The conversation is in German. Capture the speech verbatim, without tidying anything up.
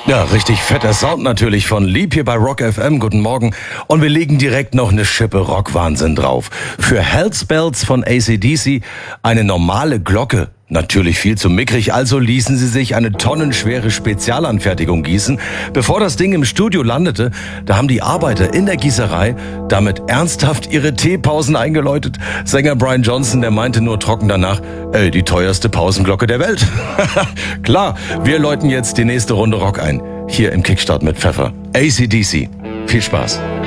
Ja, richtig fetter Sound natürlich von Lieb hier bei Rock F M. Guten Morgen. Und wir legen direkt noch eine Schippe Rockwahnsinn drauf. Für Hell's Bells von A C D C eine normale Glocke. Natürlich viel zu mickrig, also ließen sie sich eine tonnenschwere Spezialanfertigung gießen. Bevor das Ding im Studio landete, da haben die Arbeiter in der Gießerei damit ernsthaft ihre Teepausen eingeläutet. Sänger Brian Johnson, der meinte nur trocken danach, ey, die teuerste Pausenglocke der Welt. Klar, wir läuten jetzt die nächste Runde Rock ein. Hier im Kickstart mit Pfeffer. A C D C. Viel Spaß.